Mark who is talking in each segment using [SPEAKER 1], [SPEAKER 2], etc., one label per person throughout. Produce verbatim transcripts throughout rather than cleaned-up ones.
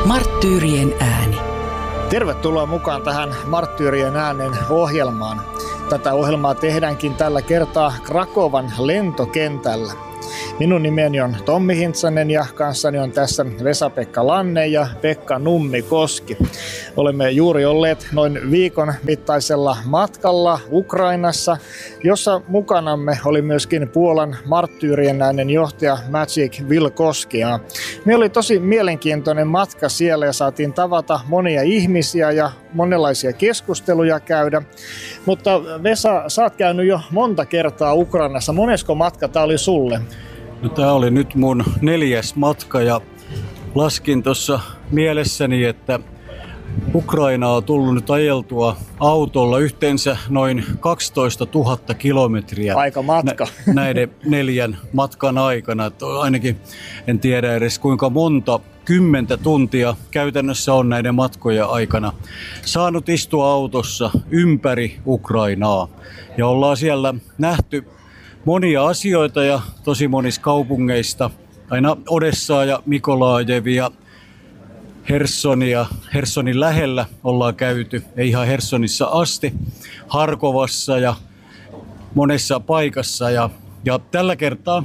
[SPEAKER 1] Marttyyrien ääni.
[SPEAKER 2] Tervetuloa mukaan tähän Marttyyrien äänen ohjelmaan. Tätä ohjelmaa tehdäänkin tällä kertaa Krakowan lentokentällä. Minun nimeni on Tommi Hintsanen ja kanssani on tässä Vesa-Pekka Lanne ja Pekka Nummikoski. Olemme juuri olleet noin viikon mittaisella matkalla Ukrainassa, jossa mukanamme oli myöskin Puolan Marttyyrien äänen johtaja Maciej Wilkoski. Me oli tosi mielenkiintoinen matka siellä ja saatiin tavata monia ihmisiä ja monenlaisia keskusteluja käydä. Mutta Vesa, sä oot käynyt jo monta kertaa Ukrainassa. Monesko matka tää oli sulle?
[SPEAKER 3] No, tämä oli nyt mun neljäs matka ja laskin tuossa mielessäni, että Ukrainaa on tullut nyt ajeltua autolla yhteensä noin kaksitoista tuhatta kilometriä.
[SPEAKER 2] Aika matka.
[SPEAKER 3] Nä- näiden neljän matkan aikana. Että ainakin en tiedä edes kuinka monta kymmentä tuntia käytännössä on näiden matkojen aikana saanut istua autossa ympäri Ukrainaa. Ja ollaan siellä nähty monia asioita ja tosi monista kaupungeista, aina Odessaa ja Mikolajevia, Hersonia, Hersonin lähellä ollaan käyty, ei ihan Hersonissa asti, Harkovassa ja monessa paikassa. Ja, ja tällä kertaa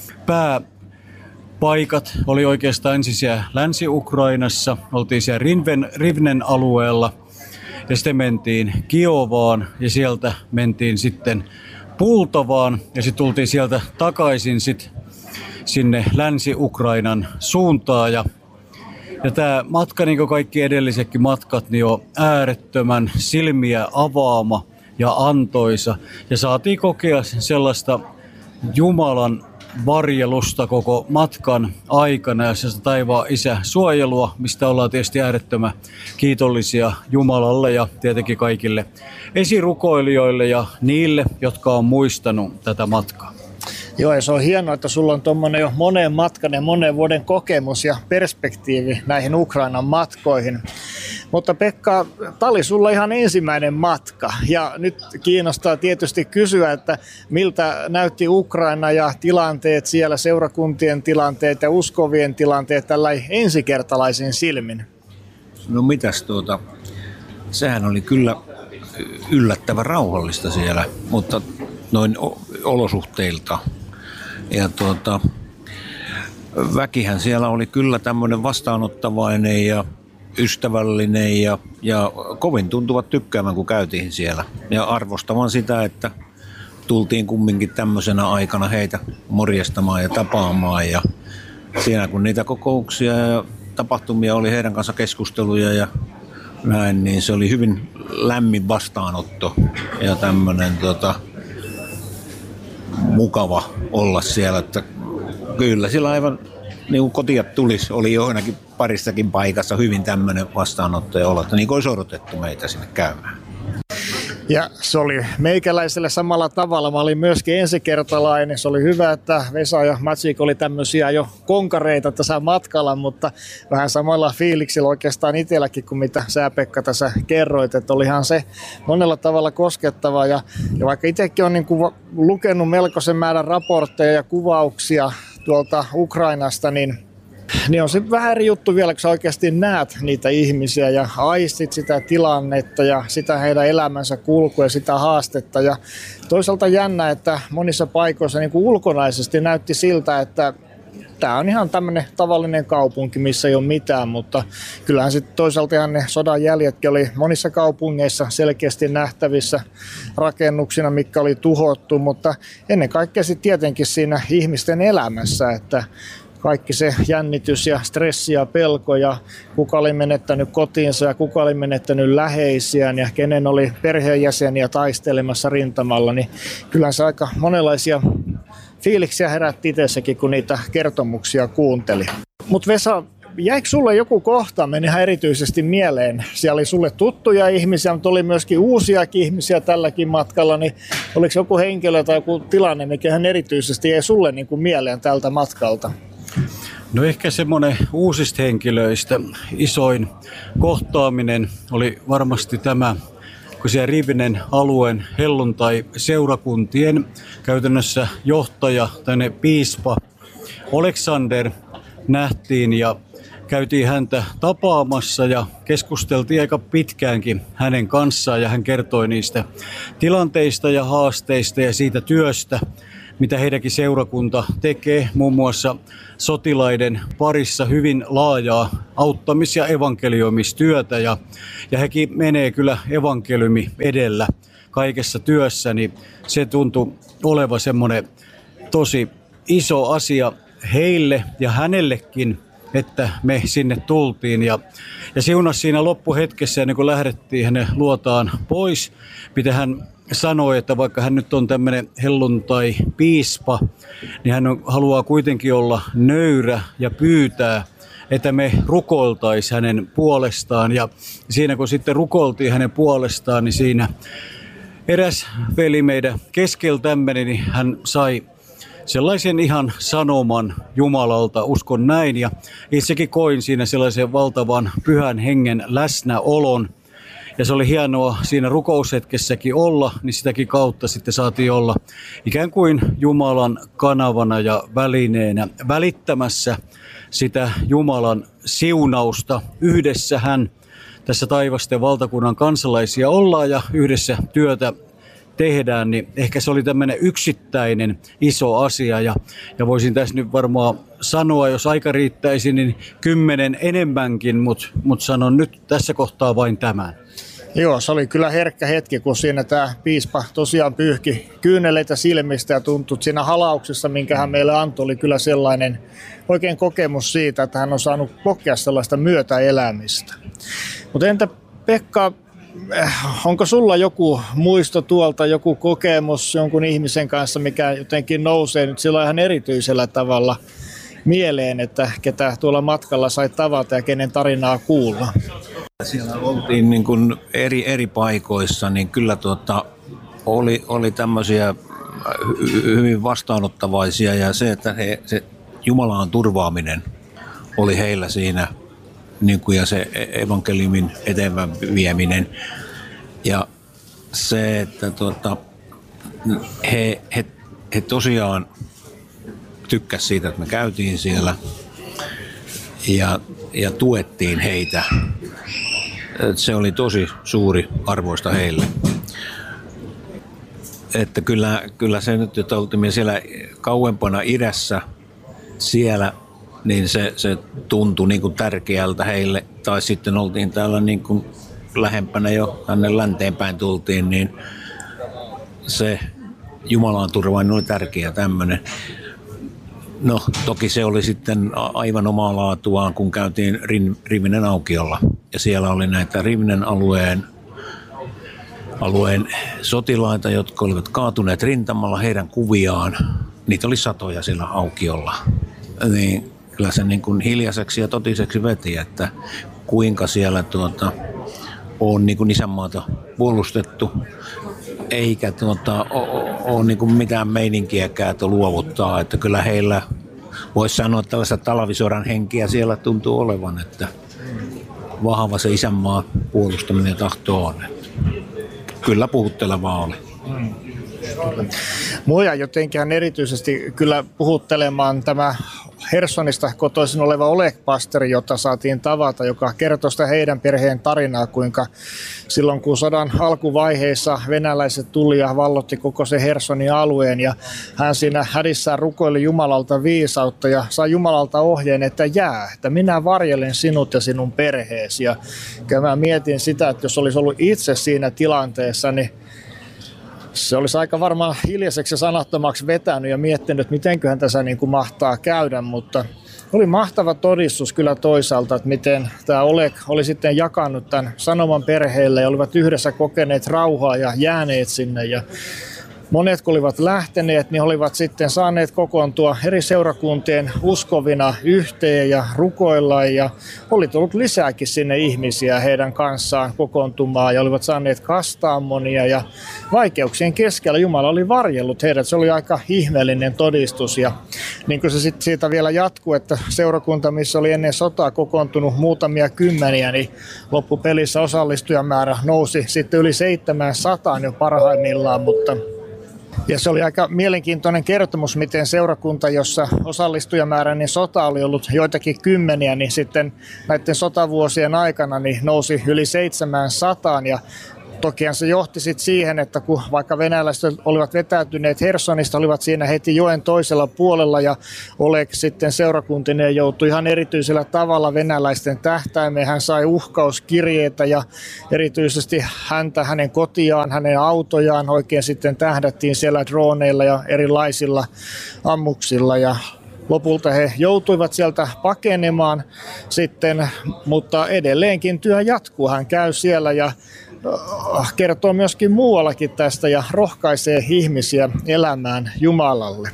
[SPEAKER 3] pääpaikat oli oikeastaan ensin siellä Länsi-Ukrainassa, oltiin siellä Rivnen, Rivnen alueella ja sitten mentiin Kiovaan ja sieltä mentiin sitten Pultovaan ja sitten tultiin sieltä takaisin sit sinne Länsi-Ukrainan suuntaan. Ja, ja tämä matka, niin kuin kaikki edellisetkin matkat, niin on äärettömän silmiä avaama ja antoisa. Ja saatiin kokea sellaista Jumalan varjelusta koko matkan aikana ja sellaista taivaan isä suojelua, mistä ollaan tietysti äärettömän kiitollisia Jumalalle ja tietenkin kaikille esirukoilijoille ja niille, jotka on muistanut tätä matkaa.
[SPEAKER 2] Joo, ja se on hienoa, että sulla on tuommoinen jo moneen matkan ja monen vuoden kokemus ja perspektiivi näihin Ukrainan matkoihin. Mutta Pekka, tämä oli sulla ihan ensimmäinen matka ja nyt kiinnostaa tietysti kysyä, että miltä näytti Ukraina ja tilanteet siellä, seurakuntien tilanteet ja uskovien tilanteet tällä ensikertalaisin silmin?
[SPEAKER 4] No mitäs tuota, sehän oli kyllä yllättävän rauhallista siellä, mutta noin olosuhteilta. Ja tuota, väkihän siellä oli kyllä tämmöinen vastaanottavainen ja ystävällinen ja, ja kovin tuntuvat tykkäämään, kun käytiin siellä. Ja arvostamaan sitä, että tultiin kumminkin tämmöisenä aikana heitä morjestamaan ja tapaamaan. Ja siinä kun niitä kokouksia ja tapahtumia oli heidän kanssa keskusteluja ja näin, niin se oli hyvin lämmin vastaanotto ja tämmöinen tota, mukava olla siellä. Että kyllä sillä aivan niin kuin kotia tulisi, oli joinakin parissakin paikassa hyvin tämmöinen vastaanotto ja olla, että niin kuin olisi odotettu meitä sinne käymään.
[SPEAKER 2] Ja se oli meikäläiselle samalla tavalla. Mä olin myöskin ensikertalainen. Se oli hyvä, että Vesa ja Maciej oli tämmöisiä jo konkareita tässä matkalla, mutta vähän samalla fiiliksillä oikeastaan itselläkin kuin mitä sä, Pekka, tässä kerroit. Että olihan se monella tavalla koskettava. Ja, ja vaikka itsekin on niin kuin lukenut melkoisen määrän raportteja ja kuvauksia tuolta Ukrainasta, niin Niin on se vähän eri juttu vielä, kun sä oikeasti näet niitä ihmisiä ja aistit sitä tilannetta ja sitä heidän elämänsä kulkua ja sitä haastetta. Ja toisaalta jännä, että monissa paikoissa niin kuin ulkonaisesti näytti siltä, että tämä on ihan tämmöinen tavallinen kaupunki, missä ei ole mitään, mutta kyllähän sitten toisaalta ihan ne sodan jäljetkin oli monissa kaupungeissa selkeästi nähtävissä rakennuksina, mitkä oli tuhottu, mutta ennen kaikkea sitten tietenkin siinä ihmisten elämässä, että kaikki se jännitys ja stressi ja pelko ja kuka oli menettänyt kotiinsa ja kuka oli menettänyt läheisiään ja kenen oli perheenjäseniä taistelemassa rintamalla, niin kyllä se aika monenlaisia fiiliksiä herätti itsessäkin, kun niitä kertomuksia kuunteli. Mutta Vesa, jäikö sulle joku kohtaaminen ihan erityisesti mieleen? Siellä oli sulle tuttuja ihmisiä, mutta oli myöskin uusiakin ihmisiä tälläkin matkalla, niin oliko joku henkilö tai joku tilanne, mikä ihan erityisesti jäi sulle niin kuin mieleen tältä matkalta?
[SPEAKER 3] No ehkä semmoinen uusista henkilöistä isoin kohtaaminen oli varmasti tämä, kun siellä Rivnen alueen helluntai-seurakuntien käytännössä johtaja, tänne piispa Aleksander nähtiin ja käytiin häntä tapaamassa ja keskusteltiin aika pitkäänkin hänen kanssaan ja hän kertoi niistä tilanteista ja haasteista ja siitä työstä, mitä heidänkin seurakunta tekee, muun muassa sotilaiden parissa hyvin laajaa auttamis- ja evankelioimistyötä ja, ja hekin menee kyllä evankeliumi edellä kaikessa työssä, niin se tuntui olevan semmoinen tosi iso asia heille ja hänellekin, että me sinne tultiin ja, ja siunas siinä loppuhetkessä ennen kuin lähdettiin hänen luotaan pois, mitä hän sanoi, että vaikka hän nyt on tämmöinen helluntai-piispa, niin hän haluaa kuitenkin olla nöyrä ja pyytää, että me rukoiltaisiin hänen puolestaan. Ja siinä kun sitten rukoiltiin hänen puolestaan, niin siinä eräs veli meidän keskeltämme, niin hän sai sellaisen ihan sanoman Jumalalta, uskon näin. Ja itsekin koin siinä sellaisen valtavan pyhän hengen läsnäolon. Ja se oli hienoa siinä rukoushetkessäkin olla, niin sitäkin kautta sitten saatiin olla ikään kuin Jumalan kanavana ja välineenä välittämässä sitä Jumalan siunausta. Yhdessähän tässä taivasten valtakunnan kansalaisia ollaan ja yhdessä työtä tehdään, niin ehkä se oli tämmöinen yksittäinen iso asia ja, ja voisin tässä nyt varmaan sanoa, jos aika riittäisi, niin kymmenen enemmänkin, mutta mut sanon nyt tässä kohtaa vain tämän.
[SPEAKER 2] Joo, se oli kyllä herkkä hetki, kun siinä tämä piispa tosiaan pyyhki kyyneleitä silmistä ja tuntui siinä halauksessa, minkä hän meille antoi, oli kyllä sellainen oikein kokemus siitä, että hän on saanut kokea sellaista myötäelämistä. Mutta entä Pekka, onko sulla joku muisto tuolta, joku kokemus jonkun ihmisen kanssa, mikä jotenkin nousee nyt sillä ihan erityisellä tavalla mieleen, että ketä tuolla matkalla sai tavata ja kenen tarinaa kuulla?
[SPEAKER 4] Siellä oltiin niin kuin eri, eri paikoissa, niin kyllä tuota, oli, oli tämmöisiä hyvin vastaanottavaisia ja se, että he, se Jumalan turvaaminen oli heillä siinä niin kuin, ja se evankeliumin eteenpäin vieminen. Ja se, että tuota, he, he, he tosiaan tykkäsivät siitä, että me käytiin siellä ja, ja tuettiin heitä. Se oli tosi suuri arvoista heille. Että kyllä, kyllä se nyt, että oltiin siellä kauempana idässä siellä, niin se, se tuntui niin kuin tärkeältä heille. Tai sitten oltiin täällä niin kuin lähempänä jo tänne länteenpäin tultiin, niin se Jumalan turvaaminen oli tärkeä tämmöinen. No toki se oli sitten aivan omaa laatuaan, kun käytiin Rivinen aukiolla. Ja siellä oli näitä Rivinen alueen, alueen sotilaita, jotka olivat kaatuneet rintamalla heidän kuviaan. Niitä oli satoja siellä aukiolla. Niin kyllä se niin kuin hiljaiseksi ja totiseksi veti, että kuinka siellä tuota, on niin kuin isänmaata puolustettu. Eikä tuota, ole niin kuin mitään meininkiäkään, että luovuttaa. Että kyllä heillä voisi sanoa, että tällaista talvisodan henkiä siellä tuntuu olevan, että vahva se isänmaan puolustaminen ja tahto on. Että kyllä puhuttelevaa oli. Mm.
[SPEAKER 2] Mua jotenkin erityisesti kyllä puhuttelemaan tämä Hersonista kotoisin oleva Oleg-pastori, jota saatiin tavata, joka kertoi sitä heidän perheen tarinaa, kuinka silloin kun sodan alkuvaiheissa venäläiset tuli ja vallotti koko se Hersonin alueen ja hän siinä hädissään rukoili Jumalalta viisautta ja sai Jumalalta ohjeen, että jää, että minä varjelen sinut ja sinun perheesi. Ja mä mietin sitä, että jos olisi ollut itse siinä tilanteessa, niin se olisi aika varmaan hiljaiseksi ja sanattomaksi vetänyt ja miettinyt, että mitenköhän tässä niin kuin mahtaa käydä, mutta oli mahtava todistus kyllä toisaalta, että miten tämä Oleg oli sitten jakanut tämän sanoman perheelle ja olivat yhdessä kokeneet rauhaa ja jääneet sinne ja monet kun olivat lähteneet, niin olivat sitten saaneet kokoontua eri seurakuntien uskovina yhteen ja rukoilla ja oli tullut lisääkin sinne ihmisiä heidän kanssaan kokoontumaan ja olivat saaneet kastaa monia ja vaikeuksien keskellä Jumala oli varjellut heidät. Se oli aika ihmeellinen todistus ja niin kuin se sitten siitä vielä jatkuu, että seurakunta, missä oli ennen sotaa kokoontunut muutamia kymmeniä, niin loppupelissä osallistujamäärä nousi sitten yli seitsemänsataan jo parhaimmillaan, mutta Ja se oli aika mielenkiintoinen kertomus, miten seurakunta, jossa osallistujamääräinen sota oli ollut joitakin kymmeniä, niin sitten näiden sotavuosien aikana niin nousi yli seitsemänsataan. Ja tokihan se johti sitten siihen, että kun vaikka venäläiset olivat vetäytyneet Hersonista, olivat siinä heti joen toisella puolella ja Oleg sitten seurakuntineen joutui ihan erityisellä tavalla venäläisten tähtäimeen. Hän sai uhkauskirjeitä ja erityisesti häntä, hänen kotiaan, hänen autojaan oikein sitten tähdättiin siellä droneilla ja erilaisilla ammuksilla ja lopulta he joutuivat sieltä pakenemaan sitten, mutta edelleenkin työ jatkuu. Hän käy siellä ja kertoo myöskin muuallakin tästä ja rohkaisee ihmisiä elämään Jumalalle.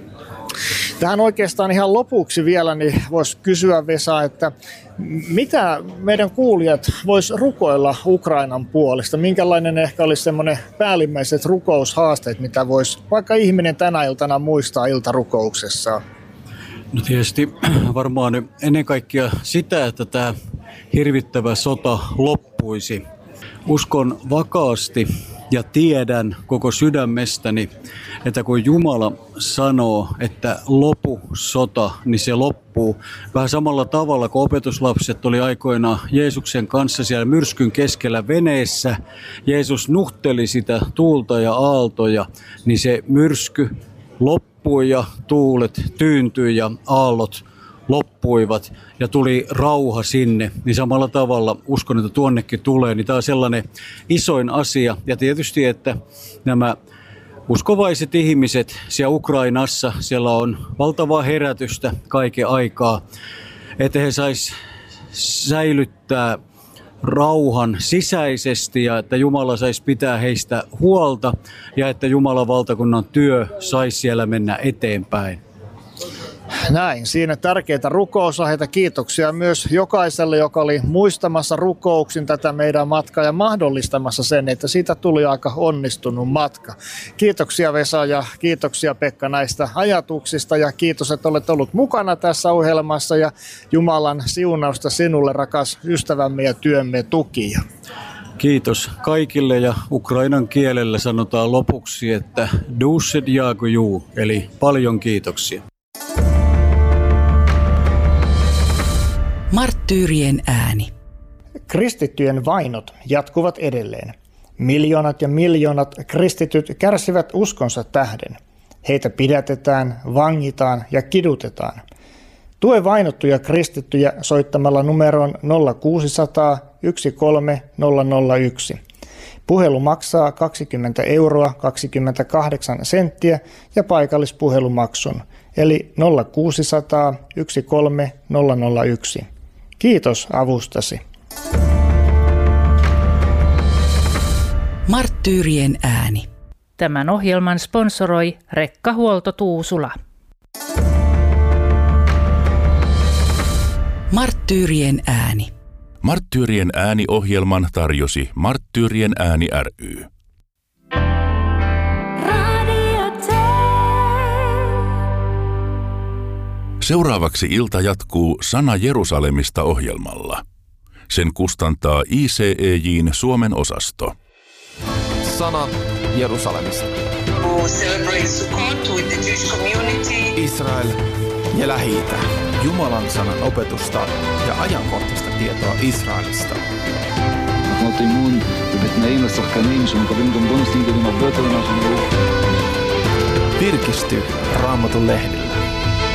[SPEAKER 2] Tähän oikeastaan ihan lopuksi vielä niin voisi kysyä, Vesa, että mitä meidän kuulijat vois rukoilla Ukrainan puolesta? Minkälainen ehkä olisi semmoinen päällimmäiset rukoushaasteet, mitä voisi vaikka ihminen tänä iltana muistaa iltarukouksessaan?
[SPEAKER 3] No tietysti varmaan ennen kaikkea sitä, että tämä hirvittävä sota loppuisi. Uskon vakaasti ja tiedän koko sydämestäni, että kun Jumala sanoo, että lopu sota, niin se loppuu. Vähän samalla tavalla kuin opetuslapset oli aikoinaan Jeesuksen kanssa siellä myrskyn keskellä veneessä. Jeesus nuhteli sitä tuulta ja aaltoja, niin se myrsky loppui ja tuulet tyyntyi ja aallot loppuivat ja tuli rauha sinne, niin samalla tavalla uskon, että tuonnekin tulee, niin tämä on sellainen isoin asia. Ja tietysti, että nämä uskovaiset ihmiset siellä Ukrainassa, siellä on valtavaa herätystä kaiken aikaa, että he sais säilyttää rauhan sisäisesti ja että Jumala saisi pitää heistä huolta ja että Jumalan valtakunnan työ saisi siellä mennä eteenpäin.
[SPEAKER 2] Näin, siinä tärkeitä rukousaiheita. Kiitoksia myös jokaiselle, joka oli muistamassa rukouksin tätä meidän matkaa ja mahdollistamassa sen, että siitä tuli aika onnistunut matka. Kiitoksia Vesa ja kiitoksia Pekka näistä ajatuksista ja kiitos, että olet ollut mukana tässä ohjelmassa ja Jumalan siunausta sinulle, rakas ystävämme ja työmme tukija.
[SPEAKER 3] Kiitos kaikille ja ukrainan kielellä sanotaan lopuksi, että duset jakuju, eli paljon kiitoksia.
[SPEAKER 1] Marttyyrien ääni.
[SPEAKER 2] Kristittyjen vainot jatkuvat edelleen. Miljoonat ja miljoonat kristityt kärsivät uskonsa tähden. Heitä pidätetään, vangitaan ja kidutetaan. Tue vainottuja kristittyjä soittamalla numeroon nolla kuusisataa yksi kolme nolla nolla yksi. Puhelu maksaa kaksikymmentä euroa kaksikymmentäkahdeksan senttiä ja paikallispuhelumaksun, eli nolla kuusisataa yksi kolme nolla nolla yksi. Kiitos avustasi.
[SPEAKER 1] Marttyyrien ääni.
[SPEAKER 5] Tämän ohjelman sponsoroi Rekkahuolto Tuusula.
[SPEAKER 1] Marttyyrien ääni.
[SPEAKER 6] Marttyyrien ääni-ohjelman tarjosi Marttyyrien ääni ry. Seuraavaksi ilta jatkuu Sana Jerusalemista -ohjelmalla. Sen kustantaa I C E J:n Suomen osasto.
[SPEAKER 7] Sana Jerusalemista. Israel ja Lähi-itä. Jumalan sanan opetusta ja ajankohtaista tietoa Israelista. Virkisty Raamatun lehdellä.